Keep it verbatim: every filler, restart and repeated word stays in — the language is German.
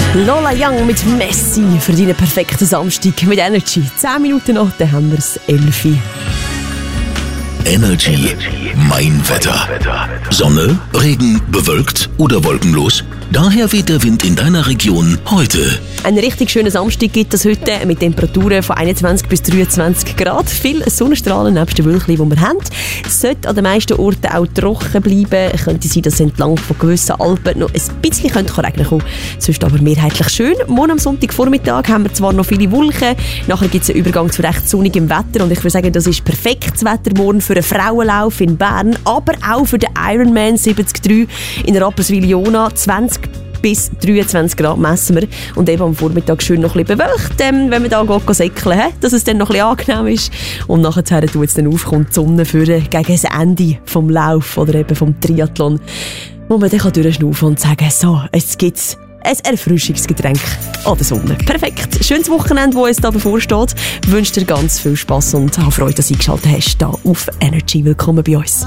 Lola Young mit Messi für deinen perfekten Samstag mit Energy. Zehn Minuten noch, dann haben wir es elf. Energy, mein Wetter. Sonne, Regen, bewölkt oder wolkenlos? Daher weht der Wind in deiner Region heute. Einen richtig schönen Samstag gibt es heute mit Temperaturen von einundzwanzig bis dreiundzwanzig Grad. Viel Sonnenstrahlen nebst den Wölkchen, die wir haben. Es sollte an den meisten Orten auch trocken bleiben. Es könnte sein, dass es entlang von gewissen Alpen noch ein bisschen regnen kommen. Sonst aber mehrheitlich schön. Morgen am Sonntagvormittag haben wir zwar noch viele Wolken. Nachher gibt es einen Übergang zu recht sonnigem Wetter. Und ich würde sagen, das ist perfektes Wetter morgen für einen Frauenlauf in Bern. Aber auch für den Ironman siebzig drei in Rapperswil-Jona. zwanzig bis dreiundzwanzig Grad messen wir. Und eben am Vormittag schön noch ein bisschen bewölkt, ähm, wenn wir da gehen säckeln, dass es dann noch ein bisschen angenehm ist. Und nachher tut es dann auf, kommt die Sonne für gegen das Ende vom Lauf oder eben vom Triathlon, wo man dann durchschnaufen kann und sagen, so, jetzt gibt's ein Erfrischungsgetränk an der Sonne. Perfekt. Schönes Wochenende, das uns da bevorsteht. Ich wünsche dir ganz viel Spass und habe Freude, dass du eingeschaltet hast hier auf Energy. Willkommen bei uns.